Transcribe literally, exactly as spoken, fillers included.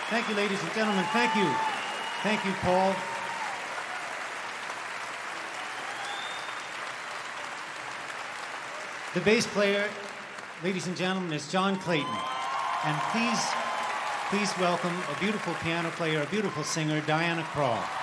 Thank you, ladies and gentlemen. Thank you. Thank you, Paul. The bass player, ladies and gentlemen, is John Clayton. And please, please welcome a beautiful piano player, a beautiful singer, Diana Krall.